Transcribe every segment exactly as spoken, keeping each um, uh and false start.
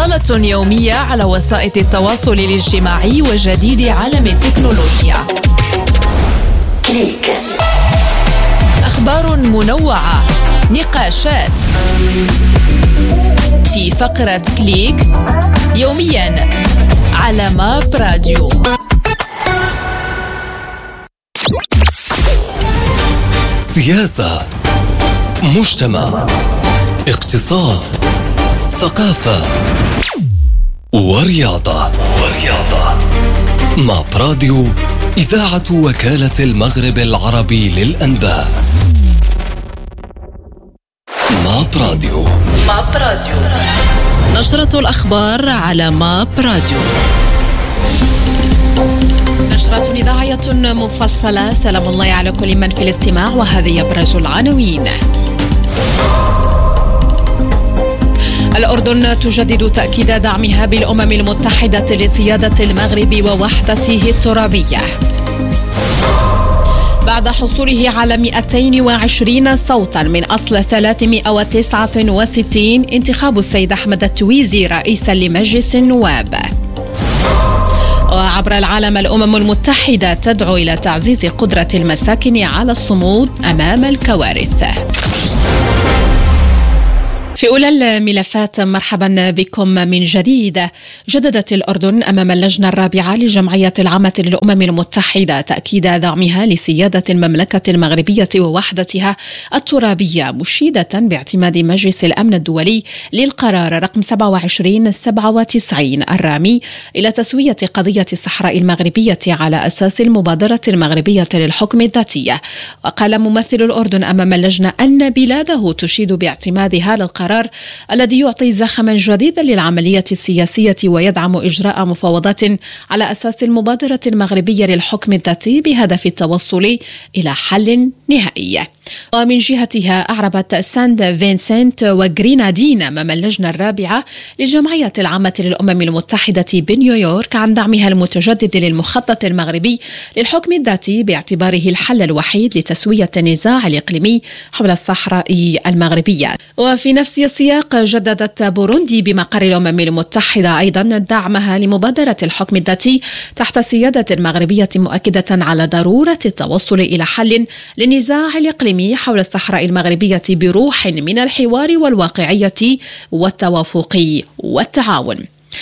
إطلالة يومية على وسائل التواصل الاجتماعي وجديد عالم التكنولوجيا. كليك. أخبار منوعة، نقاشات في فقرة كليك يوميا على ماب راديو. سياسة، مجتمع، اقتصاد، ثقافة ورياضة. ورياضة ماب راديو، إذاعة وكالة المغرب العربي للأنباء. ماب راديو. ماب راديو، نشرة الأخبار على ماب راديو. نشرة إذاعية مفصلة، سلام الله على كل من في الاستماع، وهذه أبرز العناوين. الأردن تجدد تأكيد دعمها بالأمم المتحدة لسيادة المغرب ووحدته الترابية. بعد حصوله على مئتين وعشرين صوتا من أصل ثلاثمئة وتسعة وستين، انتخاب السيد أحمد التويزي رئيسا لمجلس النواب. وعبر العالم، الأمم المتحدة تدعو إلى تعزيز قدرة المساكن على الصمود أمام الكوارث. في أولى الملفات، مرحبا بكم من جديد. جددت الأردن أمام اللجنة الرابعة للجمعية العامة للأمم المتحدة تأكيد دعمها لسيادة المملكة المغربية ووحدتها الترابية، مشيدة باعتماد مجلس الأمن الدولي للقرار رقم سبعة وعشرين سبعة وتسعين الرامي إلى تسوية قضية الصحراء المغربية على أساس المبادرة المغربية للحكم الذاتي. وقال ممثل الأردن أمام اللجنة أن بلاده تشيد باعتمادها للقرار الذي يعطي زخما جديدا للعملية السياسية ويدعم إجراء مفاوضات على أساس المبادرة المغربية للحكم الذاتي بهدف التوصل إلى حل نهائي. ومن جهتها، أعربت ساند فينسنت وغرينادين أمام اللجنة الرابعة للجمعية العامة للأمم المتحدة بنيويورك عن دعمها المتجدد للمخطط المغربي للحكم الذاتي باعتباره الحل الوحيد لتسوية النزاع الإقليمي حول الصحراء المغربية. وفي نفس السياق، جددت بوروندي بمقر الأمم المتحدة أيضا دعمها لمبادرة الحكم الذاتي تحت سيادة مغربية، مؤكدة على ضرورة التوصل إلى حل للنزاع الإقليمي حول الصحراء المغربية بروح من الحوار والواقعية والتوافق والتعاون.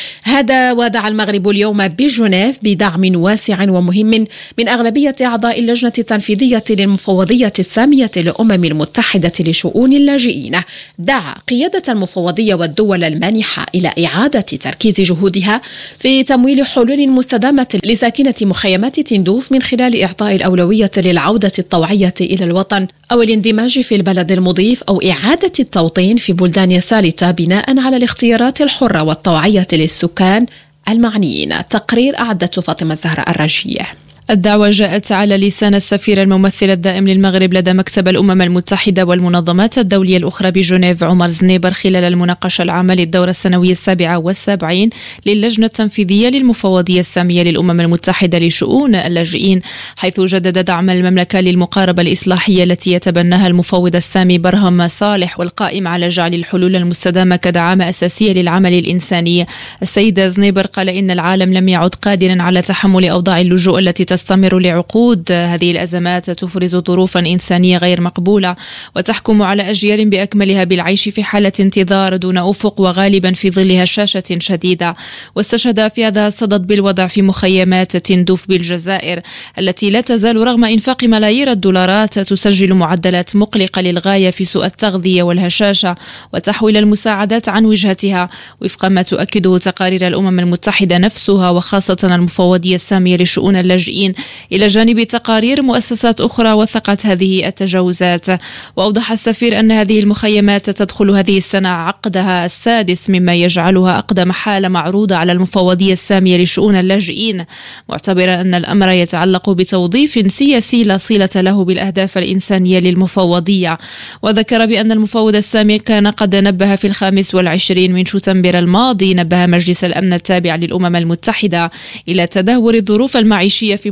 هذا ودعا المغرب اليوم بجنيف بدعم واسع ومهم من أغلبية أعضاء اللجنة التنفيذية للمفوضية السامية للأمم المتحدة لشؤون اللاجئين. دعا قيادة المفوضية والدول المانحة إلى إعادة تركيز جهودها في تمويل حلول مستدامة لساكنة مخيمات تندوف من خلال إعطاء الأولوية للعودة الطوعية إلى الوطن أو الاندماج في البلد المضيف أو إعادة التوطين في بلدان ثالثة بناء على الاختيارات الحرة والطوعية للسكان المعنيين. تقرير أعدته فاطمة الزهراء الراشية. الدعوة جاءت على لسان السفير الممثل الدائم للمغرب لدى مكتب الأمم المتحدة والمنظمات الدولية الأخرى بجنيف عمر زنيبر خلال المناقشة العامة للدورة السنوية السابعة والسبعين للجنة التنفيذية للمفوضية السامية للأمم المتحدة لشؤون اللاجئين، حيث جدد دعم المملكة للمقاربة الإصلاحية التي يتبناها المفوض السامي برهم صالح، والقائم على جعل الحلول المستدامة كدعامة أساسية للعمل الإنساني. السيد زنيبر قال إن العالم لم يعد قادرا على تحمل أوضاع اللجوء التي تستمر لعقود. هذه الأزمات تفرز ظروفا إنسانية غير مقبولة وتحكم على أجيال بأكملها بالعيش في حالة انتظار دون أفق، وغالبا في ظل هشاشة شديدة. واستشهد في هذا الصدد بالوضع في مخيمات تندوف بالجزائر التي لا تزال رغم إنفاق ملايير الدولارات تسجل معدلات مقلقة للغاية في سوء التغذية والهشاشة وتحويل المساعدات عن وجهتها، وفق ما تؤكده تقارير الأمم المتحدة نفسها، وخاصة المفوضية السامية لشؤون اللاجئين، إلى جانب تقارير مؤسسات أخرى وثقت هذه التجاوزات. وأوضح السفير أن هذه المخيمات تدخل هذه السنة عقدها السادس، مما يجعلها أقدم حالة معروضة على المفوضية السامية لشؤون اللاجئين، معتبرا أن الأمر يتعلق بتوظيف سياسي لا صلة له بالأهداف الإنسانية للمفوضية. وذكر بأن المفوض السامي كان قد نبه في الخامس والعشرين من شتنبر الماضي، نبه مجلس الأمن التابع للأمم المتحدة إلى تدهور الظروف المعيشية في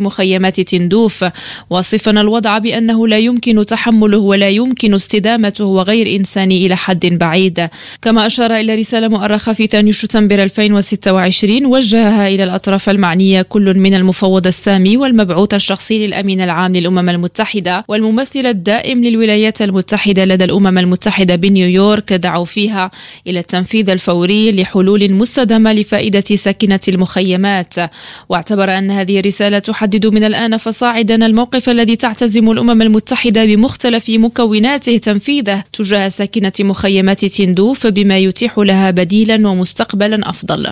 مخيمات تندوف، واصفا الوضع بأنه لا يمكن تحمله ولا يمكن استدامته وغير إنساني إلى حد بعيد. كما أشار إلى رسالة مؤرخة في ثاني شتنبر ألفين وستة وعشرين وجهها إلى الأطراف المعنية، كل من المفوض السامي والمبعوث الشخصي للأمين العام للأمم المتحدة والممثل الدائم للولايات المتحدة لدى الأمم المتحدة بنيويورك، دعوا فيها إلى التنفيذ الفوري لحلول مستدامة لفائدة ساكنة المخيمات. واعتبر أن هذه الرسالة تحدد من الآن فصاعدا الموقف الذي تعتزم الأمم المتحدة بمختلف مكوناته تنفيذه تجاه ساكنة مخيمات تندوف بما يتيح لها بديلا ومستقبلا أفضل.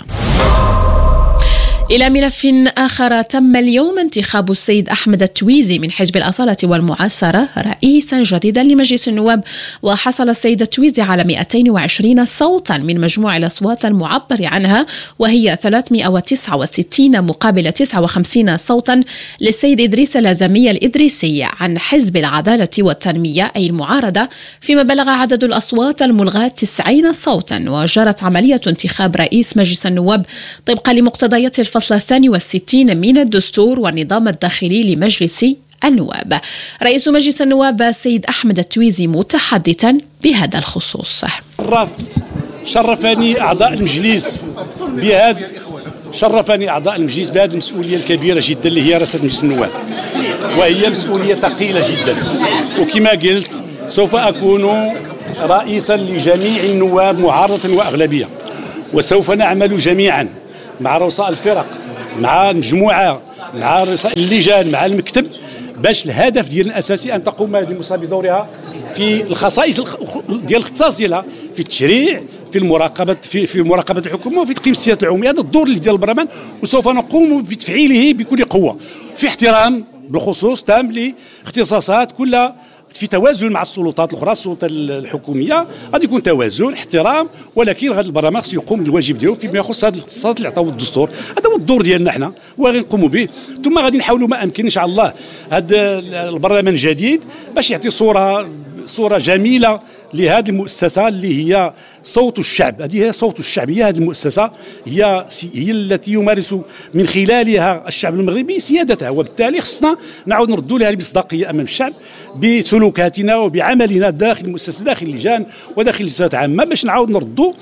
إلى ملف آخر، تم اليوم انتخاب السيد أحمد التويزي من حزب الأصالة والمعاصرة رئيسا جديدا لمجلس النواب، وحصل السيد التويزي على مئتين وعشرين صوتا من مجموع الأصوات المعبر عنها، وهي ثلاثمئة وتسعة وستين مقابل تسعة وخمسين صوتا للسيد إدريس الأزمي الإدريسي عن حزب العدالة والتنمية أي المعارضة، فيما بلغ عدد الأصوات الملغاة تسعين صوتا. وجرت عملية انتخاب رئيس مجلس النواب طبقا لمقتضيات الفصل الثاني والستين من الدستور والنظام الداخلي لمجلس النواب. رئيس مجلس النواب سيد أحمد التويزي متحدثا بهذا الخصوص: شرفت شرفني أعضاء المجلس بهذا شرفني أعضاء المجلس بهذه المسؤولية الكبيرة جدا اللي هي رئاسة مجلس النواب، وهي مسؤولية ثقيلة جدا. وكما قلت سوف أكون رئيسا لجميع النواب معارضة وأغلبية، وسوف نعمل جميعا مع رؤساء الفرق، مع المجموعة، مع رؤساء اللجان، مع المكتب، باش الهدف ديال الأساسي أن تقوم هذه المؤسسة بدورها في الخصائص ديال الاختصاص ديالها في التشريع، في المراقبة في في مراقبة الحكومة وفي تقييم السياسات العمومية. هذا الدور اللي ديال البرلمان، وسوف نقوم بتفعيله بكل قوة في احترام بالخصوص تام لاختصاصات كلها في توازن مع السلطات الاخرى. السلطه الحكوميه غادي يكون توازن احترام، ولكن غادي البرلمان خصو يقوم بالواجب ديالو فيما يخص هذه الاختصاصات اللي عطاوه الدستور. هذا هو الدور ديالنا حنا وغادي نقوموا به، ثم غادي نحاولوا ما امكن ان شاء الله هذا البرلمان الجديد باش يعطي صوره صوره جميله لهذه المؤسسه اللي هي صوت الشعب. هذه هي صوت الشعب، هي هذه المؤسسه هي هي التي يمارس من خلالها الشعب المغربي سيادتها، وبالتالي خصنا نعاود نردوا لها المصداقيه امام الشعب بسلوكاتنا وبعملنا داخل المؤسسه، داخل اللجان وداخل الجهات العامه، باش نعاود نردوا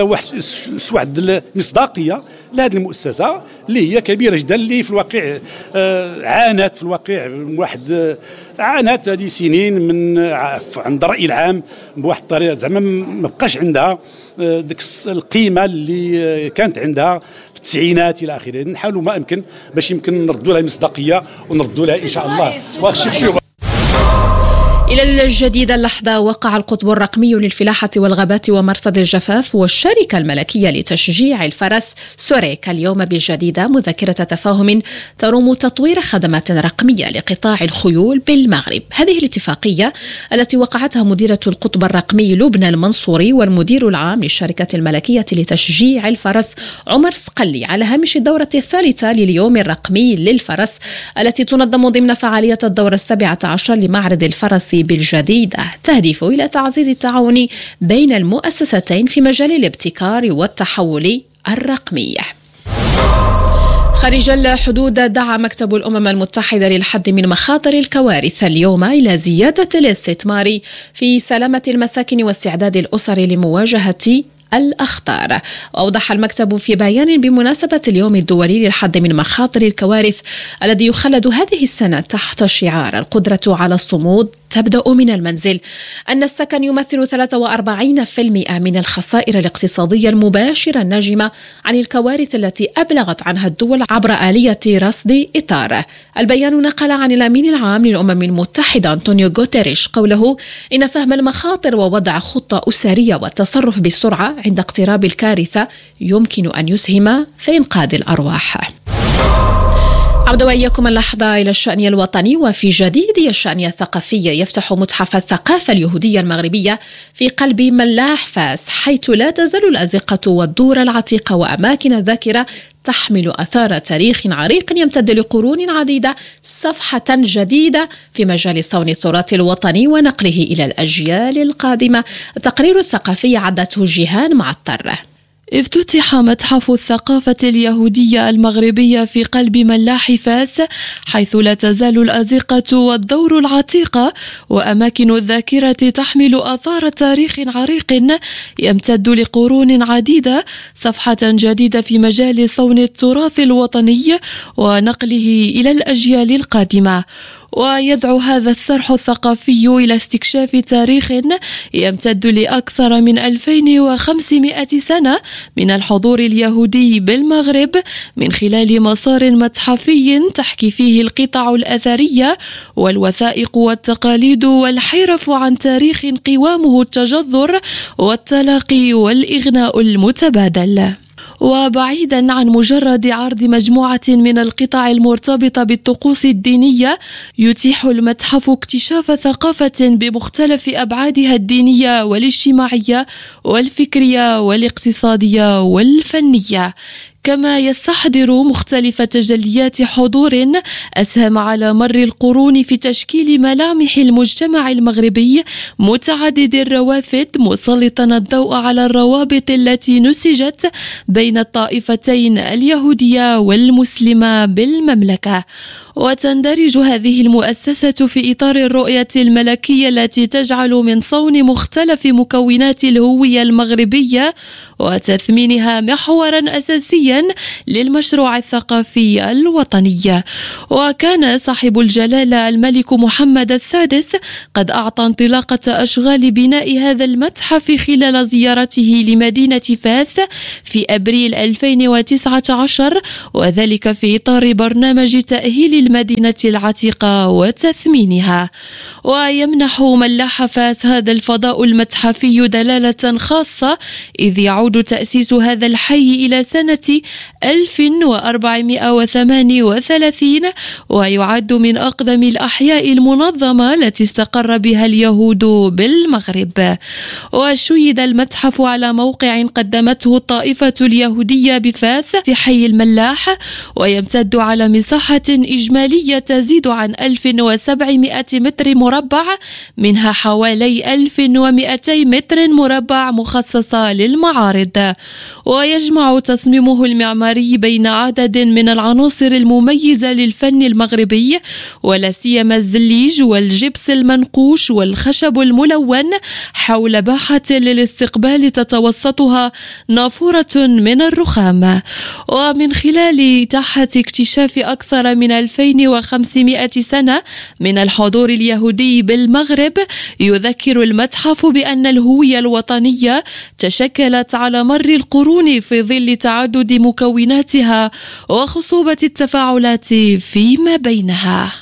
واحد المصداقيه لهذه المؤسسه اللي هي كبيره جدا، اللي في الواقع عانت في الواقع واحد عانت هذه سنين من عند الراي العام بواحد الطريقه، زعما ما بقاش عندها ديك القيمه اللي كانت عندها في التسعينات الى اخره. نحاولوا ما امكن باش يمكن نردوا لها المصداقيه ونردوا لها ان شاء الله. إلى الجديد اللحظة، وقع القطب الرقمي للفلاحة والغابات ومرصد الجفاف والشركة الملكية لتشجيع الفرس سوريكا اليوم بالجديدة مذكرة تفاهم تروم تطوير خدمات رقمية لقطاع الخيول بالمغرب. هذه الاتفاقية التي وقعتها مديرة القطب الرقمي لبنى المنصوري والمدير العام للشركة الملكية لتشجيع الفرس عمر سقلي على هامش الدورة الثالثة لليوم الرقمي للفرس التي تنظم ضمن فعالية الدورة السابعة عشر لمعرض الفرس بالجديدة، تهدف إلى تعزيز التعاون بين المؤسستين في مجال الابتكار والتحول الرقمي. خارج الحدود، دعا مكتب الأمم المتحدة للحد من مخاطر الكوارث اليوم إلى زيادة الاستثمار في سلامة المساكن واستعداد الأسر لمواجهة الأخطار. وأوضح المكتب في بيان بمناسبة اليوم الدولي للحد من مخاطر الكوارث الذي يخلد هذه السنة تحت شعار القدرة على الصمود تبدأ من المنزل أن السكن يمثل ثلاثة وأربعين بالمئة من الخسائر الاقتصادية المباشرة الناجمة عن الكوارث التي أبلغت عنها الدول عبر آلية رصد إطار. البيان نقل عن الأمين العام للأمم المتحدة أنطونيو غوتيريش قوله إن فهم المخاطر ووضع خطة أسرية والتصرف بسرعة عند اقتراب الكارثة يمكن أن يسهم في إنقاذ الأرواح. عودة وإياكم اللحظة إلى الشأن الوطني وفي جديد الشأن الثقافي. يفتح متحف الثقافة اليهودية المغربية في قلب ملاح فاس، حيث لا تزال الأزقة والدور العتيقة وأماكن الذاكرة تحمل أثار تاريخ عريق يمتد لقرون عديدة صفحة جديدة في مجال صون التراث الوطني ونقله إلى الأجيال القادمة. التقرير الثقافي عدته جيهان معطر. افتتح متحف الثقافة اليهودية المغربية في قلب ملاح فاس، حيث لا تزال الأزقة والدور العتيقة وأماكن الذاكرة تحمل آثار تاريخ عريق يمتد لقرون عديدة، صفحة جديدة في مجال صون التراث الوطني ونقله إلى الأجيال القادمة. ويدعو هذا السرح الثقافي إلى استكشاف تاريخ يمتد لأكثر من ألفين وخمسمائة سنة من الحضور اليهودي بالمغرب، من خلال مسار متحفي تحكي فيه القطع الأثرية والوثائق والتقاليد والحرف عن تاريخ قوامه التجذر والتلاقي والإغناء المتبادل. وبعيدا عن مجرد عرض مجموعة من القطع المرتبطة بالطقوس الدينية، يتيح المتحف اكتشاف ثقافة بمختلف أبعادها الدينية والاجتماعية والفكرية والاقتصادية والفنية، كما يستحضر مختلف تجليات حضور أسهم على مر القرون في تشكيل ملامح المجتمع المغربي متعدد الروافد، مسلطا الضوء على الروابط التي نسجت بين الطائفتين اليهودية والمسلمة بالمملكة. وتندرج هذه المؤسسة في إطار الرؤية الملكية التي تجعل من صون مختلف مكونات الهوية المغربية وتثمينها محورا أساسيا للمشروع الثقافي الوطني. وكان صاحب الجلالة الملك محمد السادس قد أعطى انطلاقة أشغال بناء هذا المتحف خلال زيارته لمدينة فاس في أبريل ألفين وتسعة عشر، وذلك في إطار برنامج تأهيل المدينة العتيقة وتثمينها. ويمنح ملاح فاس هذا الفضاء المتحفي دلالة خاصة، إذ يعود تأسيس هذا الحي إلى سنة ألف وأربعمائة وثمانية وثلاثين، ويعد من أقدم الأحياء المنظمة التي استقر بها اليهود بالمغرب. وشيد المتحف على موقع قدمته الطائفة اليهودية بفاس في حي الملاح، ويمتد على مساحة إجمالية تزيد عن ألف وسبعمائة متر مربع، منها حوالي ألف ومئتين متر مربع مخصصة للمعارض. ويجمع تصميمه المعماري بين عدد من العناصر المميزة للفن المغربي، ولا سيما الزليج والجبس المنقوش والخشب الملون، حول باحة للاستقبال تتوسطها نافورة من الرخام. ومن خلال إتاحة اكتشاف أكثر من ألفين وخمسمائة سنة من الحضور اليهودي بالمغرب، يذكر المتحف بأن الهوية الوطنية تشكلت على مر القرون في ظل تعدد مكوناتها وخصوبة التفاعلات فيما بينها.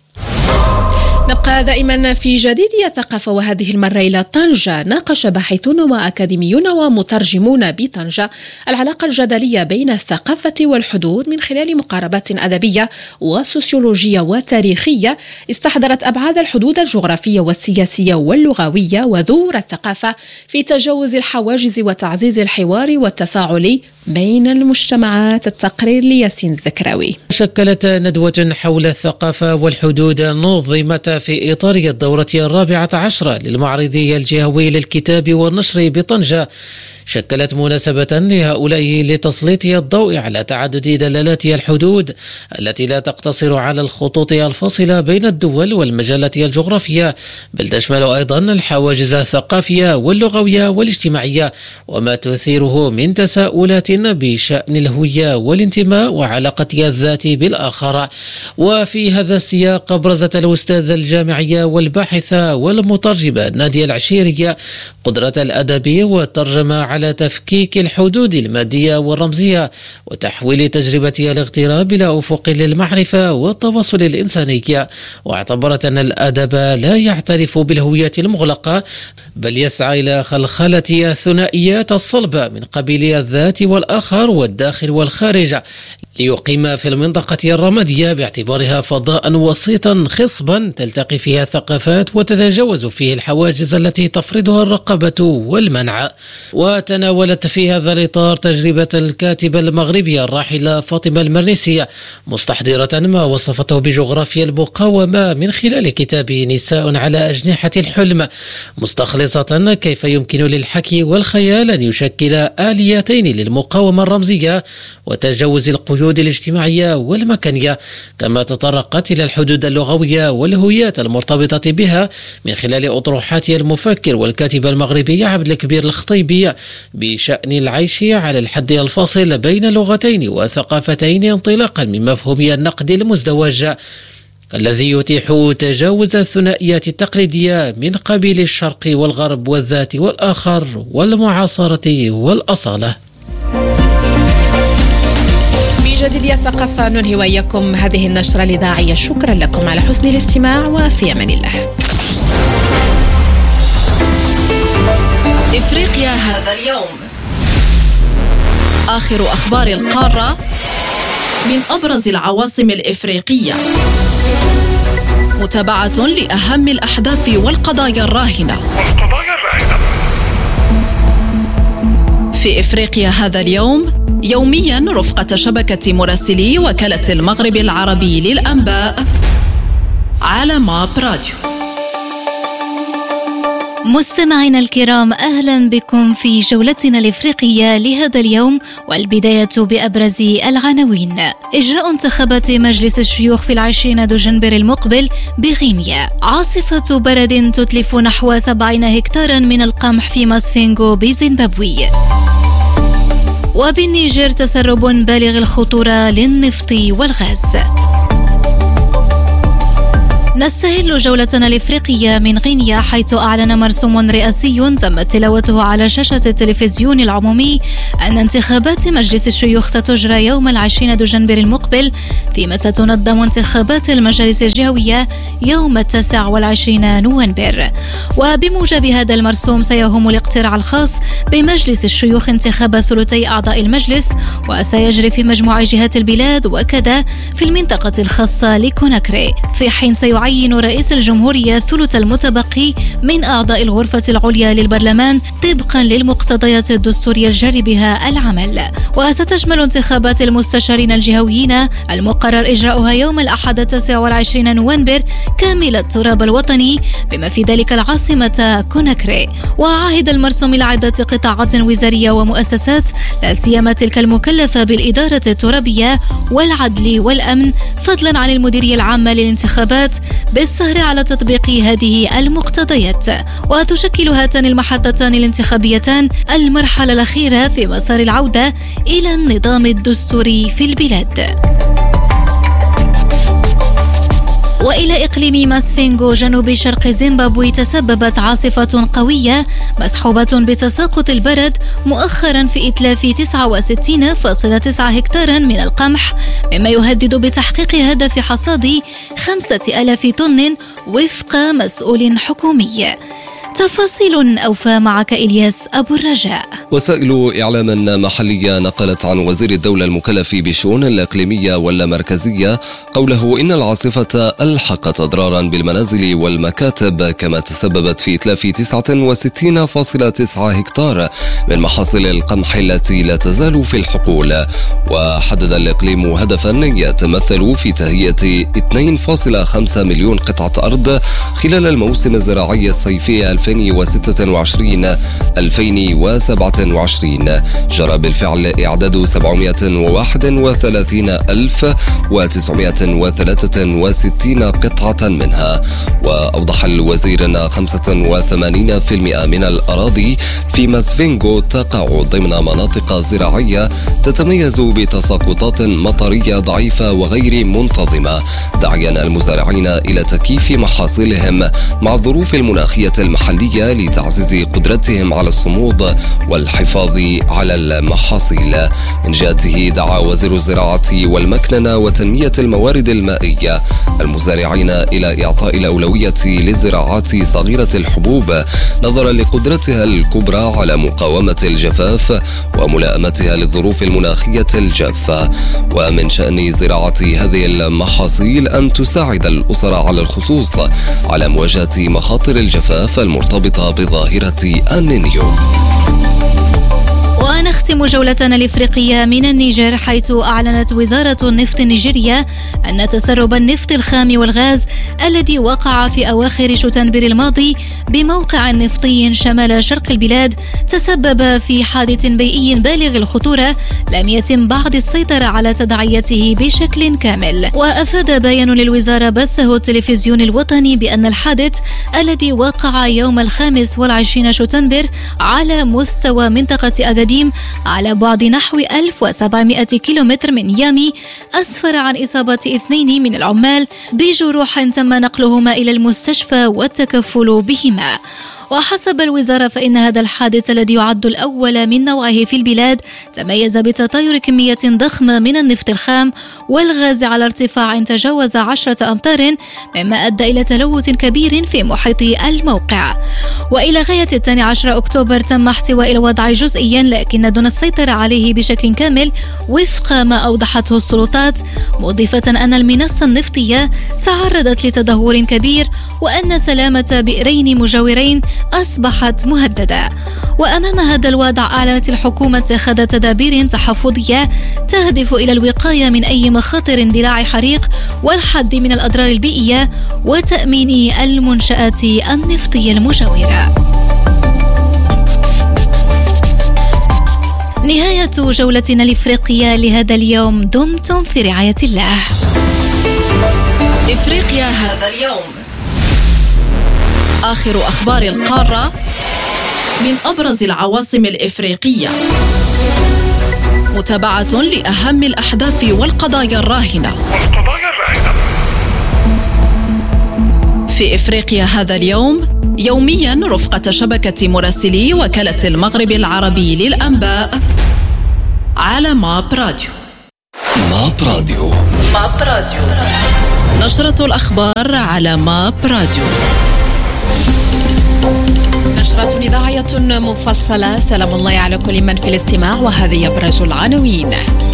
نبقى دائما في جديد الثقافة، وهذه المرة إلى طنجة. ناقش باحثون وأكاديميون ومترجمون بطنجة العلاقة الجدلية بين الثقافة والحدود من خلال مقاربات أدبية وسوسيولوجية وتاريخية استحضرت أبعاد الحدود الجغرافية والسياسية واللغوية ودور الثقافة في تجاوز الحواجز وتعزيز الحوار والتفاعل بين المجتمعات. التقرير لياسين الزكراوي. شكلت ندوة حول الثقافة والحدود نظمت في إطار الدورة الرابعة عشرة للمعرض الجهوي للكتاب والنشر بطنجة، شكلت مناسبة لهؤلاء لتسليط الضوء على تعدد دلالات الحدود التي لا تقتصر على الخطوط الفاصلة بين الدول والمجالات الجغرافية، بل تشمل أيضا الحواجز الثقافية واللغوية والاجتماعية، وما تثيره من تساؤلات بشأن الهوية والانتماء وعلاقة الذات بالآخر. وفي هذا السياق أبرزت الأستاذة الجامعية والباحثة والمترجمة نادية العشيرية قدرة الأدب والترجمة على تفكيك الحدود المادية والرمزية وتحويل تجربة الاغتراب إلى أفق للمعرفة والتواصل الإنساني، واعتبرت أن الأدب لا يعترف بالهوية المغلقة بل يسعى إلى خلخلة الثنائيات الصلبة من قبيل الذات والآخر والداخل والخارج، ليقيم في المنطقة الرمادية باعتبارها فضاء وسيطا خصبا تلتقي فيها ثقافات وتتجاوز فيه الحواجز التي تفرضها الرقابة والمنع. وتناولت في هذا الإطار تجربة الكاتبة المغربية الراحلة فاطمة المرنيسية مستحضرة ما وصفته بجغرافيا المقاومة من خلال كتاب نساء على أجنحة الحلم، مستخلصة كيف يمكن للحكي والخيال أن يشكل آليتين للمقاومة الرمزية وتجاوز القيود الاجتماعية والمكانية، كما تطرقت إلى الحدود اللغوية والهويات المرتبطة بها من خلال أطروحات المفكر والكاتب المغربي عبد الكبير الخطيبي بشأن العيش على الحد الفاصل بين لغتين وثقافتين انطلاقا من مفهوم النقد المزدوج الذي يتيح تجاوز الثنائيات التقليدية من قبيل الشرق والغرب والذات والآخر والمعاصرة والأصالة. جديد الثقافة ننهي وإياكم هذه النشرة الإذاعية. شكرا لكم على حسن الاستماع وفي أمان الله. إفريقيا هذا اليوم، آخر أخبار القارة من أبرز العواصم الإفريقية، متابعة لأهم الأحداث والقضايا الراهنة في إفريقيا هذا اليوم، يوميا رفقة شبكة مراسلي وكالة المغرب العربي للأنباء على ماب راديو. مستمعينا الكرام، أهلا بكم في جولتنا الإفريقية لهذا اليوم، والبداية بأبرز العناوين. إجراء انتخابات مجلس الشيوخ في العشرين دجنبر المقبل بغينيا. عاصفة برد تتلف نحو سبعين هكتارا من القمح في ماسفينغو بزيمبابوي. وبالنيجر تسرب بالغ الخطورة للنفط والغاز. نستهل جولتنا الإفريقية من غينيا، حيث أعلن مرسوم رئاسي تم تلاوته على شاشة التلفزيون العمومي أن انتخابات مجلس الشيوخ ستجرى يوم العشرين دجنبر المقبل، فيما ستنظم انتخابات المجالس الجهوية يوم التاسع والعشرين نوفمبر. وبموجب هذا المرسوم سيهم الاقتراع الخاص بمجلس الشيوخ انتخاب ثلثي أعضاء المجلس، وسيجري في مجموع جهات البلاد وكذا في المنطقة الخاصة لكوناكري، في حين سيعين يعين رئيس الجمهورية الثلث المتبقي من أعضاء الغرفة العليا للبرلمان طبقا للمقتضيات الدستورية الجاري بها العمل. وستشمل انتخابات المستشارين الجهويين المقرر إجراؤها يوم الأحد التاسع والعشرين نوفمبر كامل التراب الوطني، بما في ذلك العاصمة كوناكري. وعهد المرسوم لعدة قطاعات وزارية ومؤسسات، لا سيما تلك المكلفة بالإدارة الترابية والعدل والأمن، فضلا عن المديرية العامة للانتخابات، بالسهر على تطبيق هذه المقتضيات. وتشكل هاتان المحطتان الانتخابيتان المرحلة الأخيرة في مسار العودة إلى النظام الدستوري في البلاد. وإلى إقليم ماسفينغو جنوب شرق زيمبابوي، تسببت عاصفة قوية مسحوبة بتساقط البرد مؤخرا في إتلاف تسعة وستين فاصلة تسعة هكتارا من القمح، مما يهدد بتحقيق هدف حصاد خمسة آلاف طن وفق مسؤول حكومي. تفاصيل أوفى معك إلياس أبو الرجاء. وسائل إعلام محلية نقلت عن وزير الدولة المكلف بالشؤون الإقليمية والمركزية قوله إن العاصفة ألحقت أضرارا بالمنازل والمكاتب، كما تسببت في إتلاف تسعة وستين فاصلة تسعة هكتار من محاصيل القمح التي لا تزال في الحقول. وحدد الإقليم هدفا يتمثل في تهيئة اثنين فاصلة خمسة مليون قطعة أرض خلال الموسم الزراعي الصيفي ألفين وستة وعشرين ألفين وسبعة وعشرين. جرى بالفعل إعداد سبعمائة وواحد وثلاثين ألف وتسعمائة وثلاثة وستين قطعة منها. وأوضح الوزير أن خمسة وثمانين بالمئة من الأراضي في ماسفينغو تقع ضمن مناطق زراعية تتميز بتساقطات مطرية ضعيفة وغير منتظمة، داعيا المزارعين إلى تكييف محاصيلهم مع الظروف المناخية المحلية المحلية لتعزيز قدرتهم على الصمود والحفاظ على المحاصيل. من جهته دعا وزير الزراعة والمكننة وتنمية الموارد المائية المزارعين إلى إعطاء الأولوية للزراعات صغيرة الحبوب نظرا لقدرتها الكبرى على مقاومة الجفاف وملائمتها للظروف المناخية الجافة. ومن شأن زراعة هذه المحاصيل أن تساعد الأسر على الخصوص على مواجهة مخاطر الجفاف المرتبطة بظاهرة النينيو. ونختم جولتنا الإفريقية من النيجر، حيث أعلنت وزارة النفط النيجيرية أن تسرب النفط الخام والغاز الذي وقع في أواخر شتنبر الماضي بموقع نفطي شمال شرق البلاد تسبب في حادث بيئي بالغ الخطورة لم يتم بعد السيطرة على تداعياته بشكل كامل. وأفاد بيان للوزارة بثه التلفزيون الوطني بأن الحادث الذي وقع يوم الخامس والعشرين شتنبر على مستوى منطقة أغاديم على بعد نحو ألف وسبعمائة كيلومتر من يامي أسفر عن إصابة اثنين من العمال بجروح تم نقلهما إلى المستشفى والتكفل بهما. وحسب الوزارة فإن هذا الحادث الذي يعد الأول من نوعه في البلاد تميز بتطاير كمية ضخمة من النفط الخام والغاز على ارتفاع تجاوز عشرة أمتار، مما أدى إلى تلوث كبير في محيط الموقع. وإلى غاية الثاني عشر أكتوبر تم احتواء الوضع جزئيا لكن دون السيطرة عليه بشكل كامل وفق ما أوضحته السلطات، مضيفة أن المنصة النفطية تعرضت لتدهور كبير وأن سلامة بئرين مجاورين أصبحت مهددة. وأمام هذا الوضع أعلنت الحكومة اتخاذ تدابير تحفظية تهدف إلى الوقاية من أي مخاطر اندلاع حريق والحد من الأضرار البيئية وتأمين المنشآت النفطية المجاورة. نهاية جولتنا الإفريقية لهذا اليوم، دمتم في رعاية الله. إفريقيا هذا اليوم، آخر أخبار القارة من أبرز العواصم الإفريقية، متابعة لأهم الأحداث والقضايا الراهنة في إفريقيا هذا اليوم، يوميا رفقة شبكة مراسلي وكالة المغرب العربي للأنباء على ماب راديو. ماب راديو ماب راديو نشرة الأخبار على ماب راديو. نشرة إذاعية مفصلة. سلام الله على كل من في الاستماع، وهذه أبرز العناوين.